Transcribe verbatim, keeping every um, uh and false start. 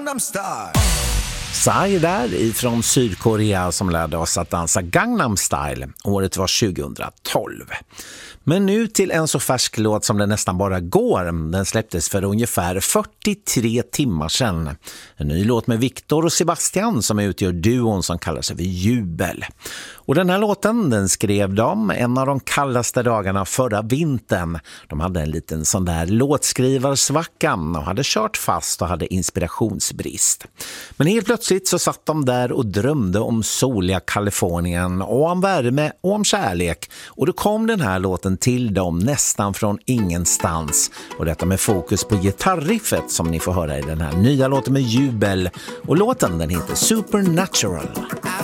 Gangnam Style. Psy där ifrån Sydkorea som lärde oss att dansa Gangnam Style. Året var tjugohundratolv. Men nu till en så färsk låt som det nästan bara går. Den släpptes för ungefär fyrtiotre timmar sedan. En ny låt med Victor och Sebastian som utgör duon som kallar sig för Jubel. Och den här låten den skrev de en av de kallaste dagarna förra vintern. De hade en liten sån där låtskrivarsvacka och hade kört fast och hade inspirationsbrist. Men helt plötsligt så satt de där och drömde om soliga Kalifornien och om värme och om kärlek. Och då kom den här låten till dem nästan från ingenstans. Och detta med fokus på gitarriffet som ni får höra i den här nya låten med Jubel. Och låten den heter Supernatural. I